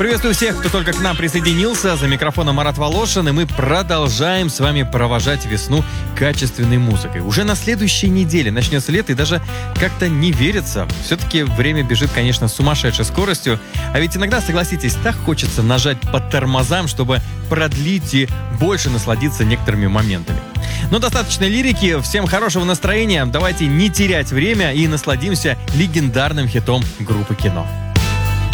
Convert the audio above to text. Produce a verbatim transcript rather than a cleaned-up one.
Приветствую всех, кто только к нам присоединился. За микрофоном Марат Волошин, и мы продолжаем с вами провожать весну качественной музыкой. Уже на следующей неделе начнется лето, и даже как-то не верится. Все-таки время бежит, конечно, с сумасшедшей скоростью. А ведь иногда, согласитесь, так хочется нажать по тормозам, чтобы продлить и больше насладиться некоторыми моментами. Но достаточно лирики, всем хорошего настроения. Давайте не терять время и насладимся легендарным хитом группы «Кино».